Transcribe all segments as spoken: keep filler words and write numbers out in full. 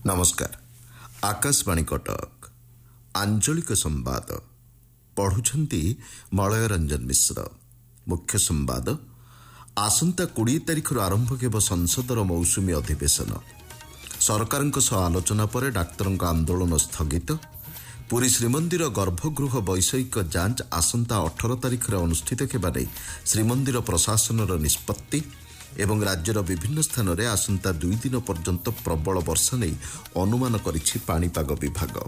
नमस्कार। आकाशवाणी कटक आंचलिक संवाद पढ़ुछंती मलय रंजन मिश्र। मुख्य संवाद आसंता बीस तारिख आरंभ हेब संसदर मौसुमी अधिवेशन। सरकारक सह आलोचना पर डाक्तरों आंदोलन स्थगित। पुरी श्रीमंदिर गर्भगृह वैषयिक जांच आसंता अठारह तारिख अनुष्ठित हेबा नै श्रीमंदिर प्रशासनर निष्पत्ति एवं राज्यर विभिन्न स्थान में आसंता दुई दिन पर्यंत प्रबल वर्षा नहीं अनुमान करिछि पाणीपाग विभाग।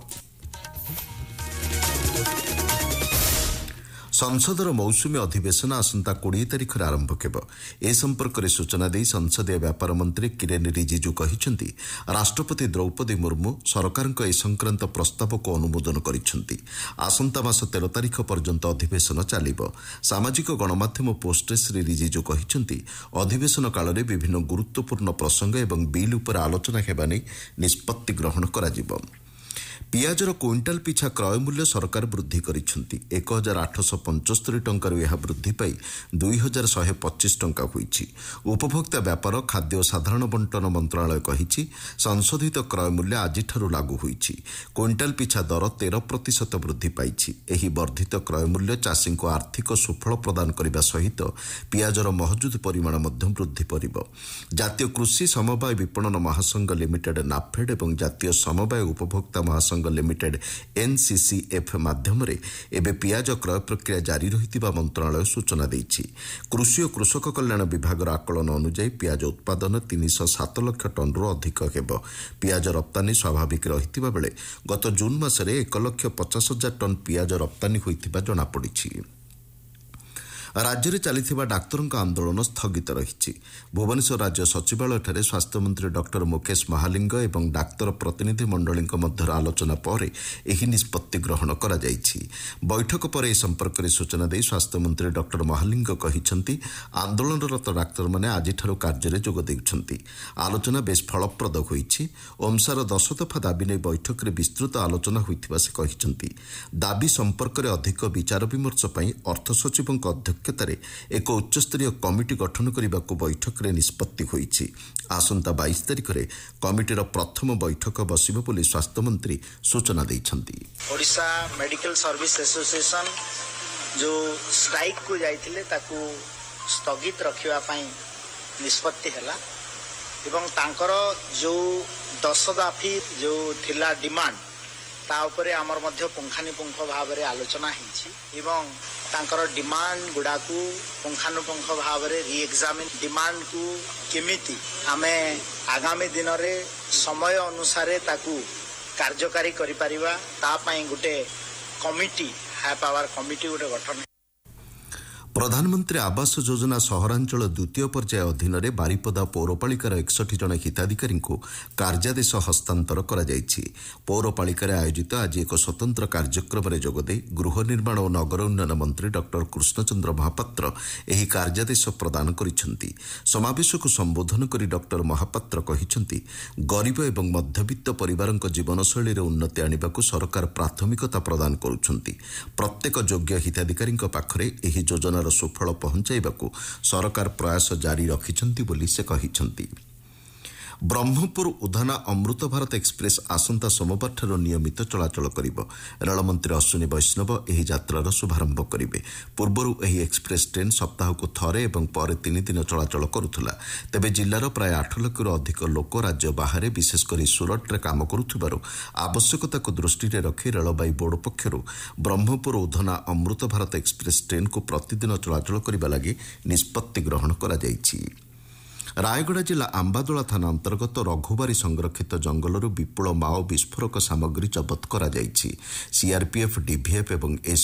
संसदर मौसुमी अधिवेशन आसंता बीस तारिख आरंभ हेब। ए संपर्क में सूचना दे संसदीय व्यापार मंत्री किरेन रिजिजू कहिसेंति राष्ट्रपति द्रौपदी मुर्मू सरकारक ए संक्रांत प्रस्ताव को अनुमोदन करिसेंति। आसंता मास तेरह तारिख पर्यंत अधिवेशन चलिब। सामाजिक गणमाध्यम पोस्टरे श्री रिजिजू कहिसेंति अधिवेशन काल में विभिन्न गुरुत्वपूर्ण प्रसंग एवं बिल उपर आलोचना हेबा नै निष्पत्ति ग्रहण कराजिब। पियाजर क्विंटाल पिछा क्रय मूल्य सरकार वृद्धि करिसेंति। एक हजार आठश पंचस्तरी टंकार यह वृद्धि पाई दुई हजार शहे पच्चीस टंका होईछि। उपभोक्ता व्यापार खाद्य और साधारण बंटन मंत्रालय कहिछि संशोधित क्रय मूल्य आजिठारु लागू होईछि। क्विंटाल पिछा दर तेरह प्रतिशत वृद्धि पाइछि। एही वर्धित क्रय मूल्य चाषी को आर्थिक सुफल प्रदान करने सहित पियाजर महजूद परिमाण मध्य वृद्धि करिब। जातीय कृषि समवाय विपणन महासंघ लिमिटेड नाफेड एवं जातीय समवाय उपभोक्ता महासंघ लिमिटेड एनसीसीएफ माध्यम एवं पियाज क्रय प्रक्रिया जारी रही मंत्रालय सूचना देछि। कृषि और कृषक कल्याण विभाग आकलन अनुसार पियाज उत्पादन तीन सौ सात लाख टन रु अधिक हेब। पियाज रप्तानी स्वाभाविक रही बेले गत जून मासरे एक लाख पचास हजार टन पियाज रप्तानी होइथिबा जणा पड़िछि। राज्य में चली डाक्तरों आंदोलन स्थगित रही। भुवनेश्वर राज्य सचिवालय स्वास्थ्य मंत्री डॉक्टर मुकेश महालिंग एवं डाक्तर प्रतिनिधि मंडली मध्य आलोचना पर यह निष्पत्ति ग्रहण करा जायछि। बैठक पर ए संपर्क में सूचना दे स्वास्थ्य मंत्री डॉक्टर महालिंग कहिसेंति आंदोलनरत डाक्तर माने आजिठारु कार्य में जोग देउछंति। आलोचना बेस फलप्रद होईछि। ओमसार दश दफा दाबी नै बैठक में विस्तृत आलोचना होइथिबा से कहिसेंति। दाबी संपर्क में अधिक विचार विमर्श पई अर्थ सचिवों अध्यक्ष एक उच्चस्तरीय कमिटी गठन करने को बैठक में निष्पत्ति होईछि। आसंता बाईस तारिख में कमिटीर प्रथम बैठक बसिब बोली स्वास्थ्य मंत्री सूचना दैछंती। ओडिशा मेडिकल सर्विस एसोसिएशन जो स्ट्राइक को जाइथिले ताकू स्थगित रखिबा पई निष्पत्ति हैला एवं तांकर जो दस दफी जो थिला डिमांड ता उपरे आमर मध्य पुंखानुपुंख भाव में आलोचना होईछि एवं तांकर डिमांड गुड़ा को पुंखानुपुंख भाव में री एग्जामिन डिमांड को केमिति आमे आगामी दिन रे समय अनुसार ताकू कार्यकारी करि परिबा ता पई गुटे कमिटी हाई पावर कमिटी गुटे गठन। प्रधानमंत्री आवास योजना सहरांचल द्वितीय पर्याय अधीन में बारिपदा पौरपालिकार एकसठ जन हिताधिकारी को कार्यादेश हस्तांतर करा जायछि। पौरपालिकार आयोजित आज एक स्वतंत्र कार्यक्रम में जोगदे गृह निर्माण और नगर उन्नयन मंत्री डॉक्टर कृष्णचंद्र महापात्र एही कार्यादेश प्रदान करिसेंति। समावेश को संबोधन करी डॉक्टर महापात्र कहिसेंति गरीब एवं मध्यवित्त परिवारक जीवनशैली रे उन्नति आनिबाकू सरकार प्राथमिकता प्रदान करुछंति। प्रत्येक योग्य हिताधिकारी पाखरे एही योजना सुफल पहुंचाइबाकू सरकार प्रयास जारी रखिछंती बोली से कहिछंती। ब्रह्मपुर उधाना अमृत भारत एक्सप्रेस आसंता सोमवार ठाରୁ नियमित चलाचल करिब। रेलमंत्री अश्विनी वैष्णव एही यात्रार शुभारंभ करिवे। पूर्वरु एही एक्सप्रेस ट्रेन सप्ताह को थरे एवं पर तीन दिन चलाचल करुथुला। तेबे जिल्लार प्राय आठ लाख रु अधिक लोक राज्य बाहर विशेषकर सुरत रे काम करुथुबारु आवश्यकता को दृष्टि रे रखी रेलबाई board पक्षरु Brahmapur उधाना Amrit Bharat express train को प्रतिदिन चलाचल करिबा लागि निष्पत्ति ग्रहण करा जायछि। रायगड़ा जिला आंबादोला थाना अंतर्गत रघुबारी संरक्षित जंगलरू विपुल माओ विस्फोरक सामग्री जबत करा जायछि। सीआरपीएफ डीभीएफ एवं एस